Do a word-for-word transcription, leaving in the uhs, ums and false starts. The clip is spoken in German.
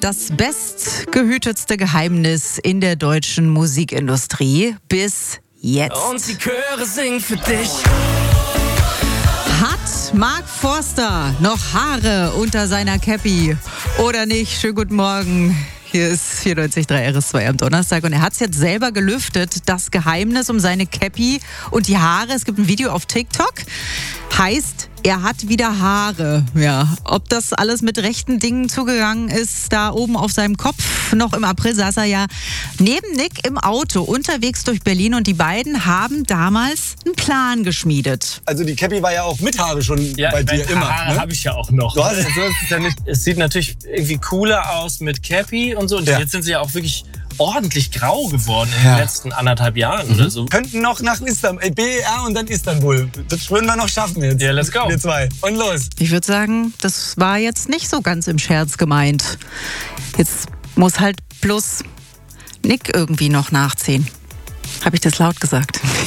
das bestgehütetste Geheimnis in der deutschen Musikindustrie bis jetzt. Und die Chöre singen für dich. Hat Mark Forster noch Haare unter seiner Cappy oder nicht? Schönen guten Morgen. Hier ist vierundneunzig Komma drei R S zwei am Donnerstag und er hat es jetzt selber gelüftet, das Geheimnis um seine Cappy und die Haare. Es gibt ein Video auf TikTok, heißt, er hat wieder Haare. Ja, ob das alles mit rechten Dingen zugegangen ist, da oben auf seinem Kopf. Noch im April saß er ja neben Nick im Auto unterwegs durch Berlin und die beiden haben damals einen Plan geschmiedet. Also die Cappy war ja auch mit Haare schon ja, bei dir immer. Haare ne? habe ich ja auch noch. Du hast also, es, ist ja nicht, es sieht natürlich irgendwie cooler aus mit Cappy und so. Und ja. jetzt sind sie ja auch wirklich ordentlich grau geworden in ja. den letzten anderthalb Jahren mhm. oder so. Könnten noch nach Istanbul, B E R und dann Istanbul. Das würden wir noch schaffen jetzt. Ja, let's go. Wir zwei. Und los. Ich würde sagen, das war jetzt nicht so ganz im Scherz gemeint. Jetzt muss halt bloß Nick irgendwie noch nachziehen. Habe ich das laut gesagt?